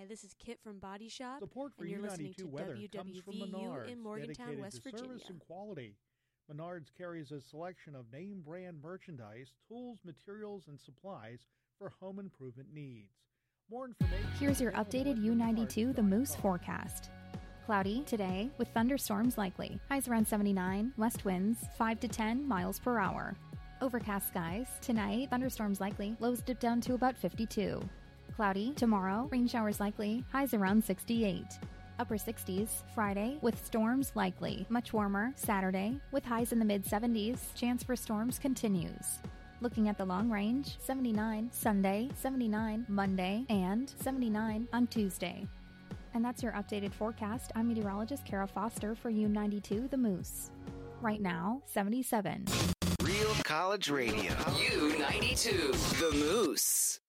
this is Kit from Body Shop, Support for and you're listening to U92 weather comes from WWVU Menards, in Morgantown, dedicated West to Virginia. service and quality. Menards carries a selection of name brand merchandise, tools, materials, and supplies for home improvement needs. More information. Here's your updated U92 The Moose forecast. Cloudy today with thunderstorms likely. Highs around 79, west winds 5 to 10 miles per hour. Overcast skies tonight, thunderstorms likely. Lows dip down to about 52. Cloudy tomorrow, rain showers likely. Highs around 68. Upper 60s Friday with storms likely. Much warmer Saturday with highs in the mid-70s. Chance for storms continues. Looking at the long range, 79 Sunday, 79 Monday, and 79 on Tuesday. And that's your updated forecast. I'm meteorologist Kara Foster for U92 The Moose. Right now, 77. Real College Radio. U92 The Moose.